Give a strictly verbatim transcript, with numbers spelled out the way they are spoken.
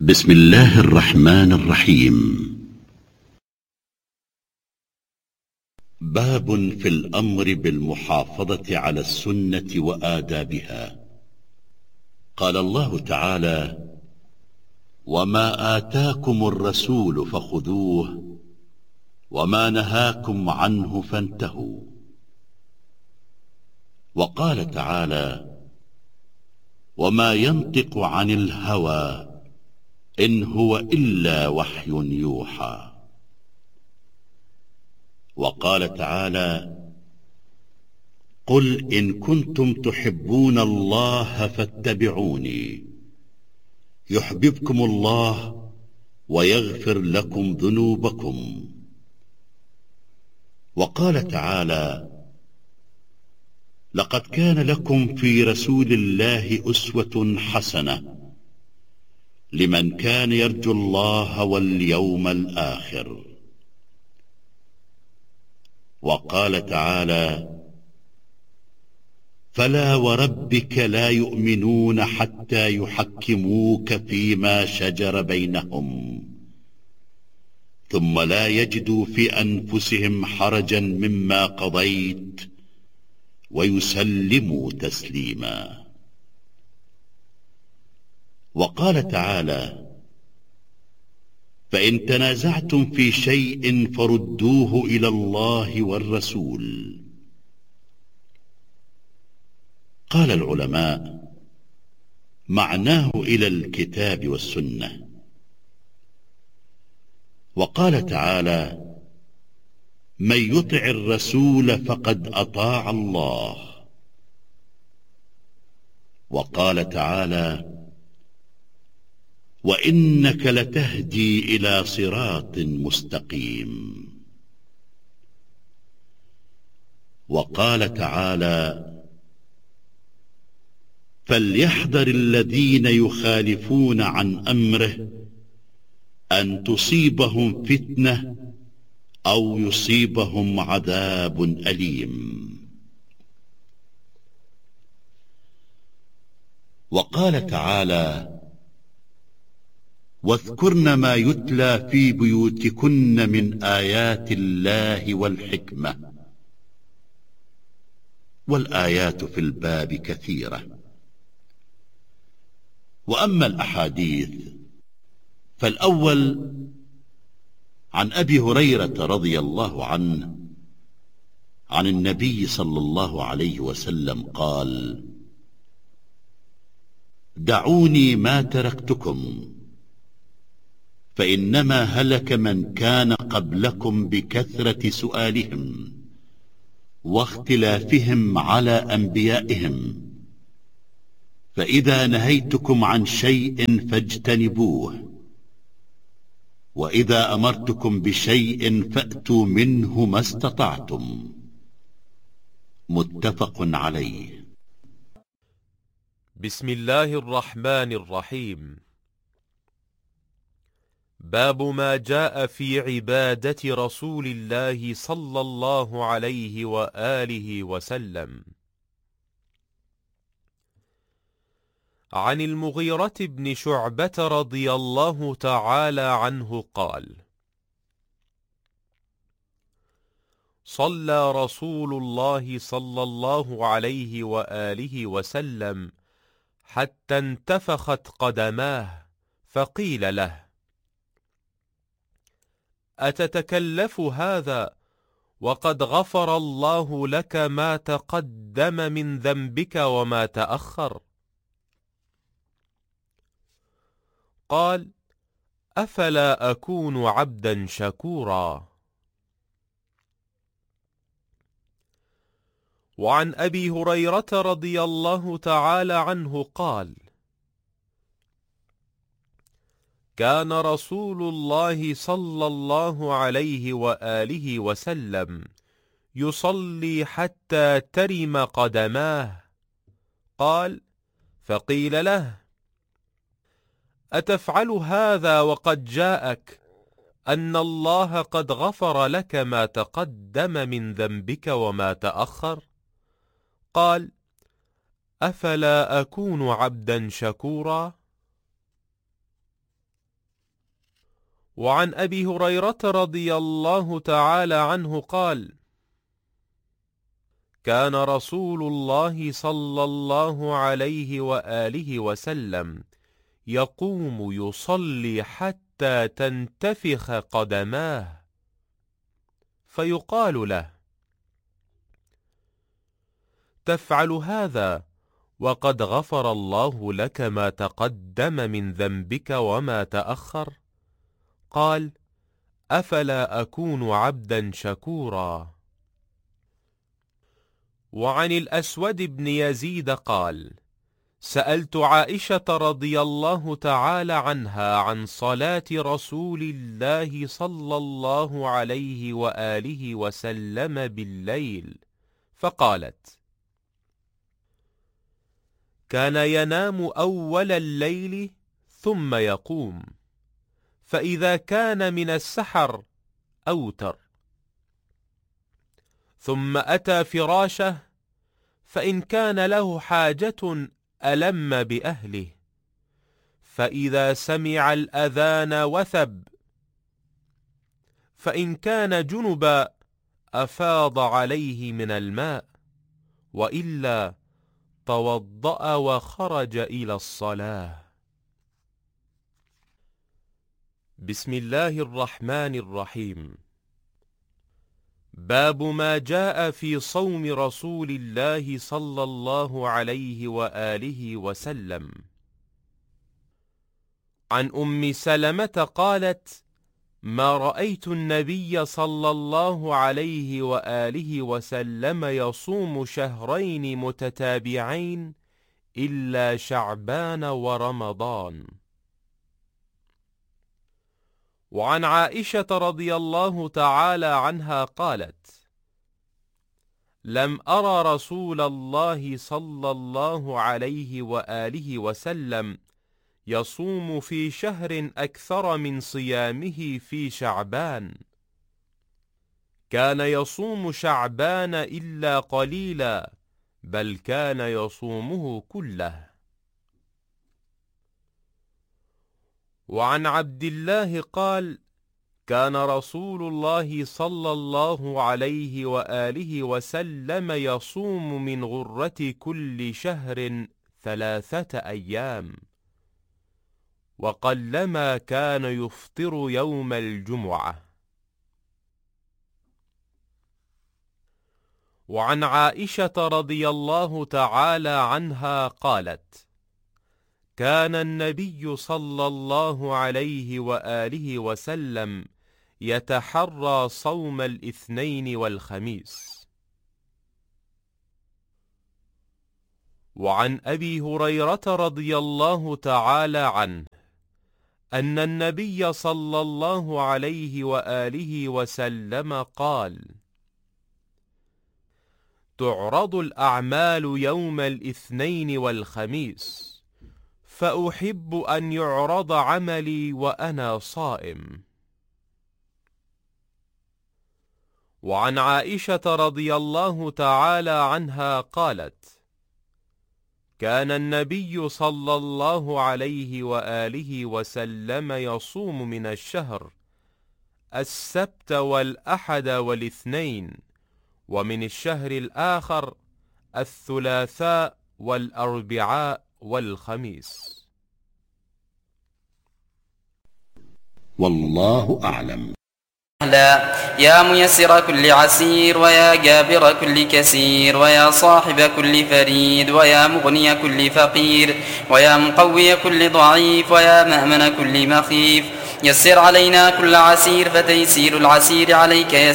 بسم الله الرحمن الرحيم. باب في الأمر بالمحافظة على السنة وآدابها. قال الله تعالى: وما آتاكم الرسول فخذوه وما نهاكم عنه فانتهوا. وقال تعالى: وما ينطق عن الهوى إن هو إلا وحي يوحى. وقال تعالى: قل إن كنتم تحبون الله فاتبعوني يحببكم الله ويغفر لكم ذنوبكم. وقال تعالى: لقد كان لكم في رسول الله أسوة حسنة لمن كان يرجو الله واليوم الآخر. وقال تعالى: فلا وربك لا يؤمنون حتى يحكموك فيما شجر بينهم ثم لا يجدوا في أنفسهم حرجا مما قضيت ويسلموا تسليما. وقال تعالى: فإن تنازعتم في شيء فردوه إلى الله والرسول. قال العلماء: معناه إلى الكتاب والسنة. وقال تعالى: من يطع الرسول فقد أطاع الله. وقال تعالى: وإنك لتهدي إلى صراط مستقيم. وقال تعالى: فليحذر الذين يخالفون عن أمره أن تصيبهم فتنة أو يصيبهم عذاب أليم. وقال تعالى: واذكرن ما يتلى في بيوتكن من آيات الله والحكمة. والآيات في الباب كثيرة. وأما الأحاديث فالأول عن أبي هريرة رضي الله عنه عن النبي صلى الله عليه وسلم قال: دعوني ما تركتكم فإنما هلك من كان قبلكم بكثرة سؤالهم واختلافهم على أنبيائهم، فإذا نهيتكم عن شيء فاجتنبوه، وإذا أمرتكم بشيء فأتوا منه ما استطعتم. متفق عليه. بسم الله الرحمن الرحيم. باب ما جاء في عبادة رسول الله صلى الله عليه وآله وسلم. عن المغيرة بن شعبة رضي الله تعالى عنه قال: صلى رسول الله صلى الله عليه وآله وسلم حتى انتفخت قدماه، فقيل له: أتتكلف هذا وقد غفر الله لك ما تقدم من ذنبك وما تأخر؟ قال: أفلا أكون عبدا شكورا. وعن أبي هريرة رضي الله تعالى عنه قال: كان رسول الله صلى الله عليه وآله وسلم يصلي حتى ترم قدماه. قال: فقيل له: أتفعل هذا وقد جاءك أن الله قد غفر لك ما تقدم من ذنبك وما تأخر؟ قال: أفلا أكون عبدا شكورا؟ وعن أبي هريرة رضي الله تعالى عنه قال: كان رسول الله صلى الله عليه وآله وسلم يقوم يصلي حتى تنتفخ قدماه، فيقال له: تفعل هذا وقد غفر الله لك ما تقدم من ذنبك وما تأخر؟ قال: أفلا أكون عبدا شكورا. وعن الأسود بن يزيد قال: سألت عائشة رضي الله تعالى عنها عن صلاة رسول الله صلى الله عليه وآله وسلم بالليل، فقالت: كان ينام أول الليل ثم يقوم، فإذا كان من السحر أوتر، ثم أتى فراشه، فإن كان له حاجة ألم بأهله، فإذا سمع الأذان وثب، فإن كان جنبا أفاض عليه من الماء، وإلا توضأ وخرج إلى الصلاة. بسم الله الرحمن الرحيم. باب ما جاء في صوم رسول الله صلى الله عليه وآله وسلم. عن أم سلمة قالت: ما رأيت النبي صلى الله عليه وآله وسلم يصوم شهرين متتابعين إلا شعبان ورمضان. وعن عائشة رضي الله تعالى عنها قالت: لم أرى رسول الله صلى الله عليه وآله وسلم يصوم في شهر أكثر من صيامه في شعبان، كان يصوم شعبان إلا قليلا، بل كان يصومه كله. وعن عبد الله قال: كان رسول الله صلى الله عليه وآله وسلم يصوم من غرة كل شهر ثلاثة أيام، وقلما كان يفطر يوم الجمعة. وعن عائشة رضي الله تعالى عنها قالت: كان النبي صلى الله عليه وآله وسلم يتحرى صوم الاثنين والخميس. وعن أبي هريرة رضي الله تعالى عنه أن النبي صلى الله عليه وآله وسلم قال: تعرض الأعمال يوم الاثنين والخميس، فأحب أن يعرض عملي وأنا صائم. وعن عائشة رضي الله تعالى عنها قالت: كان النبي صلى الله عليه وآله وسلم يصوم من الشهر السبت والأحد والاثنين، ومن الشهر الآخر الثلاثاء والأربعاء والخميس. والله أعلم. لا يا ميسر كل عسير، ويا جابر كل كسير، ويا صاحب كل فريد، ويا مغني كل فقير، ويا مقوي كل ضعيف، ويا مأمن كل مخيف، يسر علينا كل عسير، فتيسير العسير عليك يسير.